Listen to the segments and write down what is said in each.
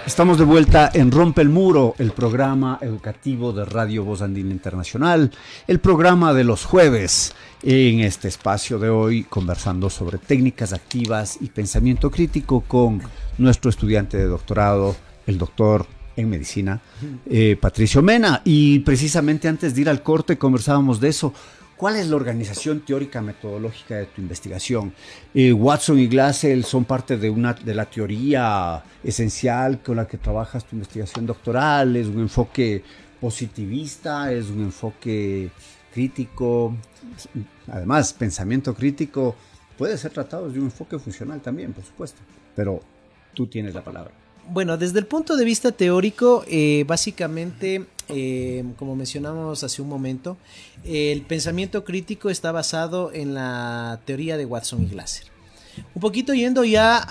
Estamos de vuelta en Rompe el Muro, el programa educativo de Radio Voz Andina Internacional, el programa de los jueves. En este espacio de hoy, conversando sobre técnicas activas y pensamiento crítico con nuestro estudiante de doctorado, el doctor en medicina, Patricio Mena. Y precisamente antes de ir al corte conversábamos de eso. ¿Cuál es la organización teórica metodológica de tu investigación? Watson y Glassell son parte de la teoría esencial con la que trabajas tu investigación doctoral. ¿Es un enfoque positivista? ¿Es un enfoque crítico? Además, pensamiento crítico puede ser tratado desde un enfoque funcional también, por supuesto. Pero tú tienes la palabra. Bueno, desde el punto de vista teórico, básicamente, como mencionamos hace un momento, el pensamiento crítico está basado en la teoría de Watson y Glassell. Un poquito yendo ya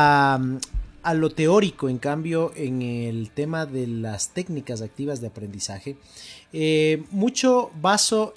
a lo teórico, en cambio, en el tema de las técnicas activas de aprendizaje, mucho baso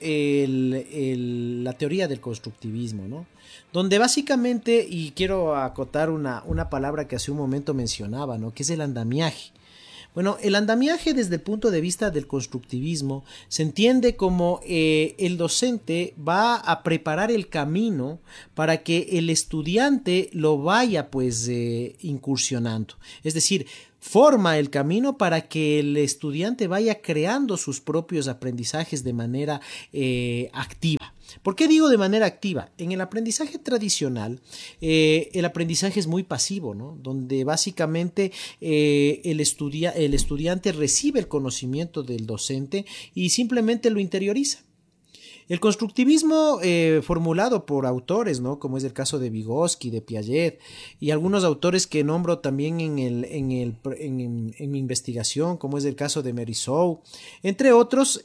la teoría del constructivismo, ¿no? Donde básicamente, y quiero acotar una palabra que hace un momento mencionaba, ¿no? Que es el andamiaje. Bueno, el andamiaje desde el punto de vista del constructivismo se entiende como el docente va a preparar el camino para que el estudiante lo vaya pues incursionando. Es decir, forma el camino para que el estudiante vaya creando sus propios aprendizajes de manera activa. ¿Por qué digo de manera activa? En el aprendizaje tradicional, el aprendizaje es muy pasivo, ¿no? Donde básicamente el estudiante recibe el conocimiento del docente y simplemente lo interioriza. El constructivismo formulado por autores, ¿no? Como es el caso de Vygotsky, de Piaget y algunos autores que nombro también en mi investigación, como es el caso de Merisau, entre otros,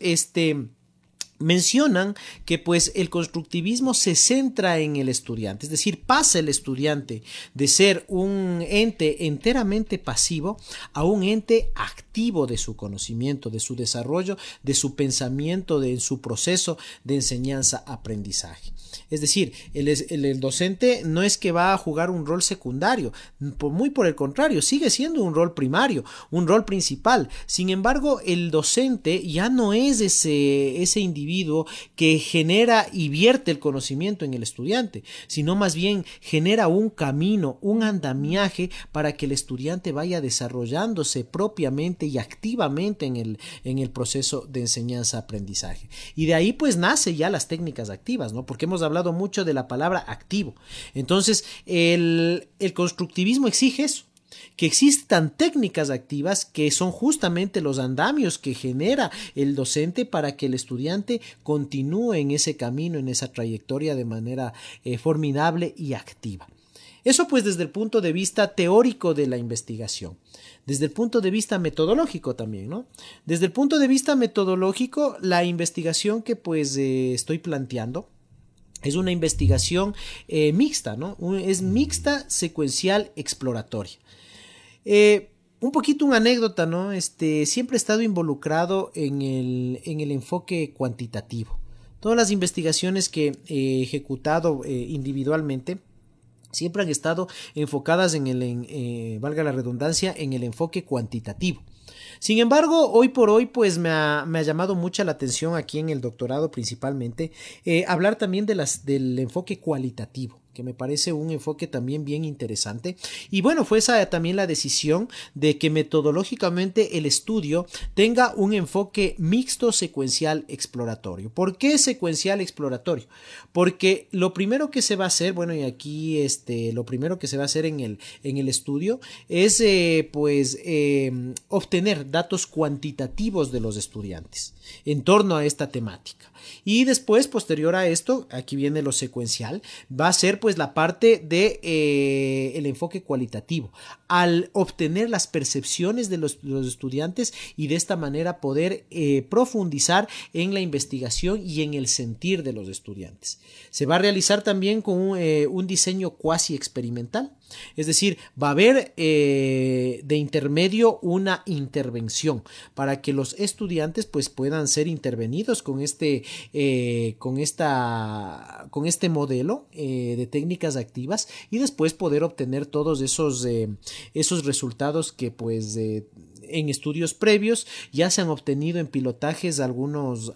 mencionan que pues el constructivismo se centra en el estudiante, es decir, pasa el estudiante de ser un ente enteramente pasivo a un ente activo de su conocimiento, de su desarrollo, de su pensamiento, de su proceso de enseñanza-aprendizaje. Es decir, el docente no es que va a jugar un rol secundario, muy por el contrario, sigue siendo un rol primario, un rol principal. Sin embargo, el docente ya no es ese individuo que genera y vierte el conocimiento en el estudiante, sino más bien genera un camino, un andamiaje para que el estudiante vaya desarrollándose propiamente y activamente en el proceso de enseñanza-aprendizaje. Y de ahí pues nace ya las técnicas activas, ¿no? Porque hemos hablado mucho de la palabra activo. Entonces, el constructivismo exige eso, que existan técnicas activas que son justamente los andamios que genera el docente para que el estudiante continúe en ese camino, en esa trayectoria de manera formidable y activa. Eso pues desde el punto de vista teórico de la investigación. Desde el punto de vista metodológico también, ¿no? Desde el punto de vista metodológico, la investigación que pues estoy planteando es una investigación mixta, ¿no? Es mixta, secuencial, exploratoria. Un poquito una anécdota, ¿no? Siempre he estado involucrado en el enfoque cuantitativo. Todas las investigaciones que he ejecutado individualmente siempre han estado enfocadas valga la redundancia, en el enfoque cuantitativo. Sin embargo, hoy por hoy, pues me ha llamado mucha la atención aquí en el doctorado principalmente, hablar también del enfoque cualitativo, que me parece un enfoque también bien interesante. Y bueno, fue esa también la decisión de que metodológicamente el estudio tenga un enfoque mixto, secuencial, exploratorio. ¿Por qué secuencial exploratorio? Porque lo primero que se va a hacer, bueno, y aquí lo primero que se va a hacer en el estudio es obtener datos cuantitativos de los estudiantes en torno a esta temática. Y después, posterior a esto, aquí viene lo secuencial, va a ser pues la parte de el enfoque cualitativo, al obtener las percepciones de los estudiantes y de esta manera poder profundizar en la investigación y en el sentir de los estudiantes. Se va a realizar también con un diseño cuasi experimental. Es decir, va a haber de intermedio una intervención para que los estudiantes pues puedan ser intervenidos con este modelo de técnicas activas y después poder obtener todos esos resultados que pues en estudios previos ya se han obtenido en pilotajes algunos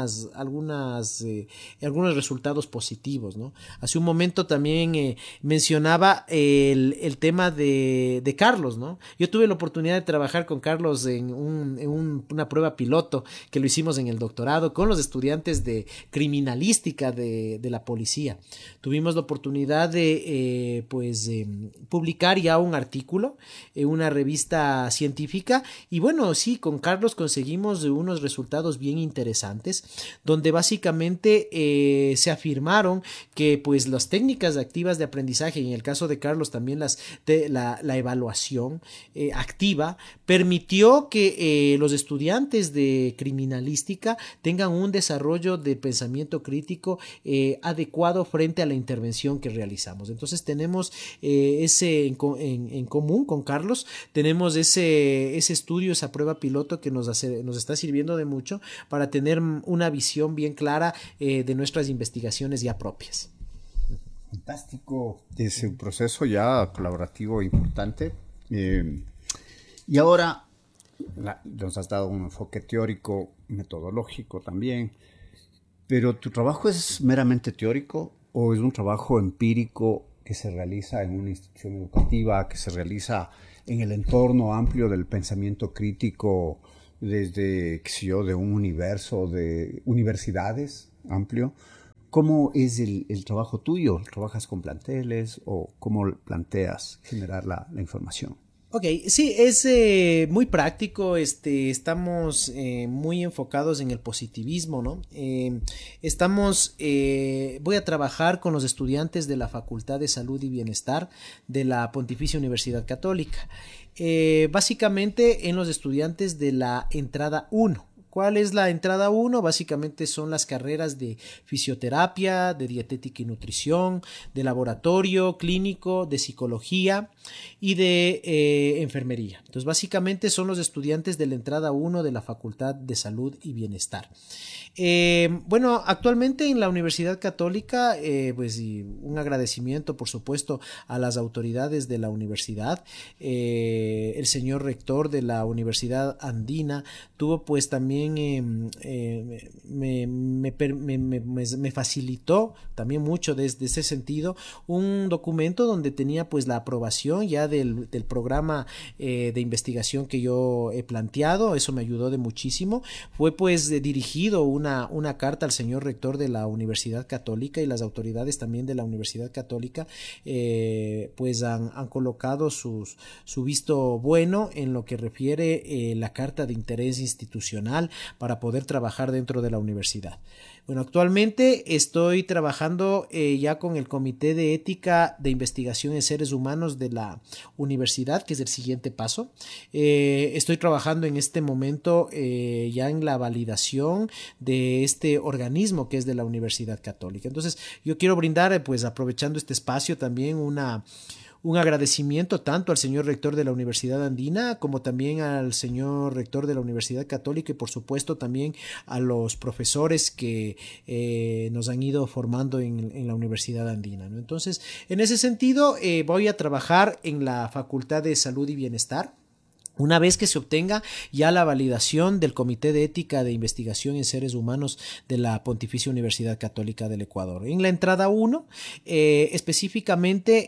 resultados positivos, ¿no? Hace un momento también mencionaba el tema de Carlos, ¿no? Yo tuve la oportunidad de trabajar con Carlos en una prueba piloto que lo hicimos en el doctorado con los estudiantes de criminalística de la policía. Tuvimos la oportunidad de publicar ya un artículo en una revista científica y bueno, sí, con Carlos conseguimos unos resultados bien interesantes donde básicamente se afirmaron que pues las técnicas activas de aprendizaje y en el caso de Carlos también la evaluación activa permitió que los estudiantes de criminalística tengan un desarrollo de pensamiento crítico adecuado frente a la intervención que realizamos. Entonces tenemos ese en común con Carlos, tenemos ese estudio, esa prueba piloto que nos está sirviendo de mucho para tener una visión bien clara de nuestras investigaciones ya propias. Fantástico, es un proceso ya colaborativo importante. Y ahora nos has dado un enfoque teórico, metodológico también, pero ¿tu trabajo es meramente teórico o es un trabajo empírico que se realiza en una institución educativa, que se realiza en el entorno amplio del pensamiento crítico desde, qué sé yo, de un universo de universidades amplio? ¿Cómo es el trabajo tuyo? ¿Trabajas con planteles o cómo planteas generar la información? Ok, sí, es muy práctico, estamos muy enfocados en el positivismo, ¿no? Voy a trabajar con los estudiantes de la Facultad de Salud y Bienestar de la Pontificia Universidad Católica, básicamente en los estudiantes de la entrada 1. ¿Cuál es la entrada 1? Básicamente son las carreras de fisioterapia, de dietética y nutrición, de laboratorio clínico, de psicología y de enfermería. Entonces, básicamente son los estudiantes de la entrada 1 de la Facultad de Salud y Bienestar. Bueno, actualmente en la Universidad Católica, pues un agradecimiento, por supuesto, a las autoridades de la universidad. El señor rector de la Universidad Andina tuvo pues también me facilitó también mucho desde ese sentido un documento donde tenía pues la aprobación ya del programa de investigación que yo he planteado. Eso me ayudó de muchísimo. Fue pues dirigido una carta al señor rector de la Universidad Católica y las autoridades también de la Universidad Católica pues han colocado su visto bueno en lo que refiere la carta de interés institucional para poder trabajar dentro de la universidad. Bueno, actualmente estoy trabajando ya con el Comité de Ética de Investigación en Seres Humanos de la universidad, que es el siguiente paso. Estoy trabajando en este momento ya en la validación de este organismo que es de la Universidad Católica. Entonces, yo quiero brindar, pues aprovechando este espacio, también un agradecimiento tanto al señor rector de la Universidad Andina como también al señor rector de la Universidad Católica y por supuesto también a los profesores que nos han ido formando en la Universidad Andina, ¿no? Entonces, en ese sentido, voy a trabajar en la Facultad de Salud y Bienestar. Una vez que se obtenga ya la validación del Comité de Ética de Investigación en Seres Humanos de la Pontificia Universidad Católica del Ecuador. En la entrada 1, específicamente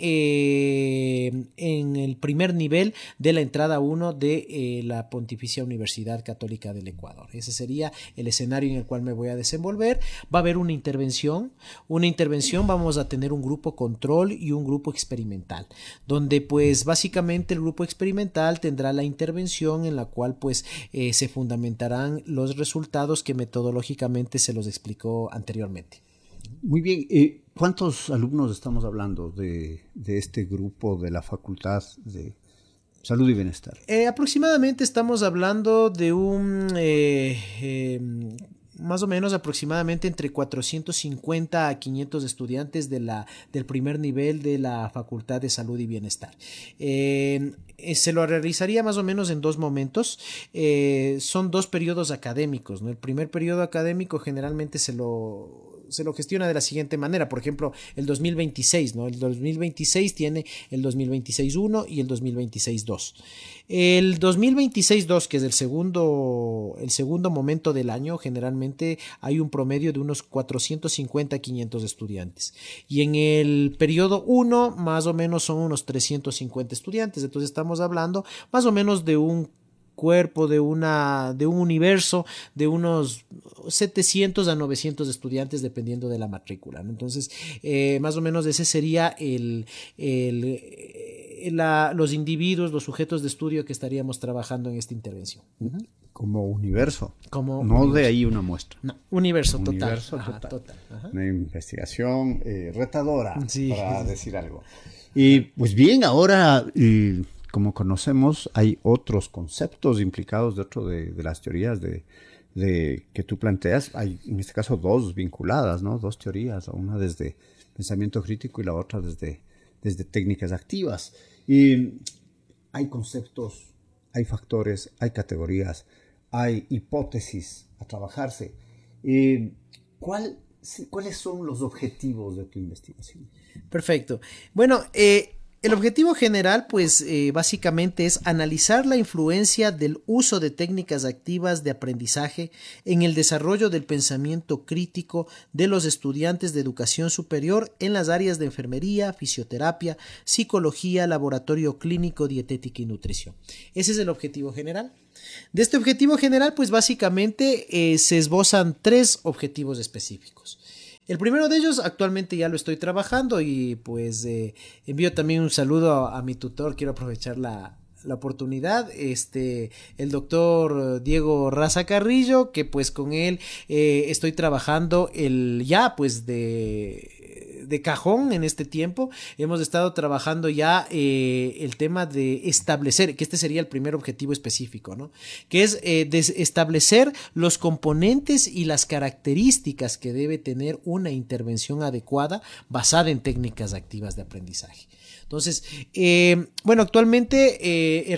en el primer nivel de la entrada 1 de la Pontificia Universidad Católica del Ecuador. Ese sería el escenario en el cual me voy a desenvolver. Va a haber una intervención, vamos a tener un grupo control y un grupo experimental, donde pues básicamente el grupo experimental tendrá la intervención en la cual pues se fundamentarán los resultados que metodológicamente se los explicó anteriormente. Muy bien, ¿cuántos alumnos estamos hablando de este grupo de la Facultad de Salud y Bienestar? Aproximadamente estamos hablando de más o menos aproximadamente entre 450 a 500 estudiantes del primer nivel de la Facultad de Salud y Bienestar. Se lo realizaría más o menos en dos momentos. Son dos periodos académicos, ¿no? El primer periodo académico generalmente se lo gestiona de la siguiente manera. Por ejemplo, el 2026, ¿no? El 2026 tiene el 2026-1 y el 2026-2. El 2026-2, que es el segundo momento del año, generalmente hay un promedio de unos 450 a 500 estudiantes. Y en el periodo 1, más o menos son unos 350 estudiantes. Entonces estamos hablando más o menos de un cuerpo, de un universo de unos 700 a 900 estudiantes dependiendo de la matrícula, ¿no? Entonces, más o menos ese sería los individuos, los sujetos de estudio que estaríamos trabajando en esta intervención. Como universo. No universo. De ahí una muestra. No, universo total. Universo total. Ajá. Una investigación retadora, sí, para decir algo. Y pues bien, ahora... como conocemos, hay otros conceptos implicados dentro de las teorías de que tú planteas. Hay, en este caso, dos vinculadas, ¿no? Dos teorías, una desde pensamiento crítico y la otra desde técnicas activas. Y hay conceptos, hay factores, hay categorías, hay hipótesis a trabajarse. ¿Cuáles son los objetivos de tu investigación? Perfecto. Bueno, el objetivo general, pues, básicamente es analizar la influencia del uso de técnicas activas de aprendizaje en el desarrollo del pensamiento crítico de los estudiantes de educación superior en las áreas de enfermería, fisioterapia, psicología, laboratorio clínico, dietética y nutrición. Ese es el objetivo general. De este objetivo general, pues, básicamente se esbozan tres objetivos específicos. El primero de ellos actualmente ya lo estoy trabajando y pues envío también un saludo a mi tutor. Quiero aprovechar la oportunidad, el doctor Diego Raza Carrillo, que pues con él estoy trabajando de cajón en este tiempo. Hemos estado trabajando ya el tema de establecer, que este sería el primer objetivo específico, ¿no? Que es establecer los componentes y las características que debe tener una intervención adecuada basada en técnicas activas de aprendizaje. Entonces, bueno, actualmente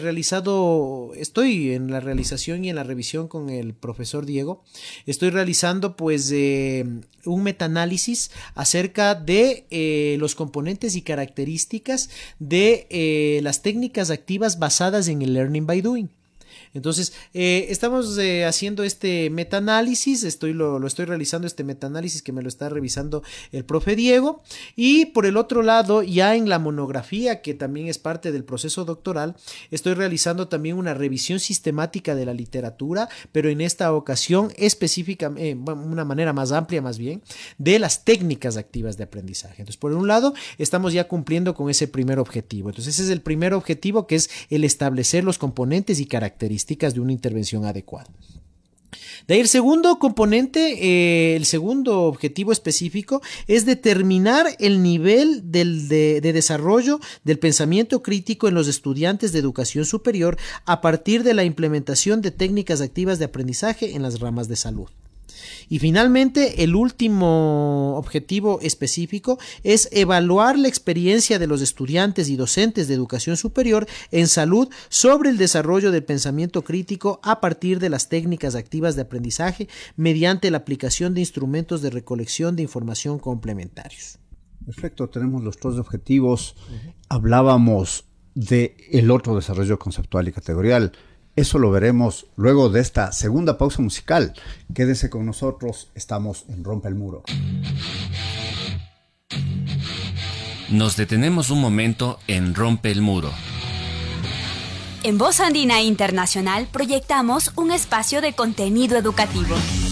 estoy en la realización y en la revisión con el profesor Diego. Estoy realizando pues un metaanálisis acerca de los componentes y características de las técnicas activas basadas en el Learning by Doing. Entonces, estamos haciendo este metaanálisis, lo estoy realizando este metaanálisis que me lo está revisando el profe Diego, y por el otro lado, ya en la monografía, que también es parte del proceso doctoral, estoy realizando también una revisión sistemática de la literatura, pero en esta ocasión específicamente, una manera más amplia más bien, de las técnicas activas de aprendizaje. Entonces, por un lado, estamos ya cumpliendo con ese primer objetivo. Entonces, ese es el primer objetivo, que es el establecer los componentes y características de una intervención adecuada. De ahí el segundo componente, el segundo objetivo específico es determinar el nivel de desarrollo del pensamiento crítico en los estudiantes de educación superior a partir de la implementación de técnicas activas de aprendizaje en las ramas de salud. Y finalmente, el último objetivo específico es evaluar la experiencia de los estudiantes y docentes de educación superior en salud sobre el desarrollo del pensamiento crítico a partir de las técnicas activas de aprendizaje mediante la aplicación de instrumentos de recolección de información complementarios. Perfecto, tenemos los tres objetivos. Hablábamos del otro desarrollo conceptual y categorial. Eso lo veremos luego de esta segunda pausa musical. Quédese con nosotros, estamos en Rompe el Muro. Nos detenemos un momento en Rompe el Muro. En Voz Andina Internacional proyectamos un espacio de contenido educativo.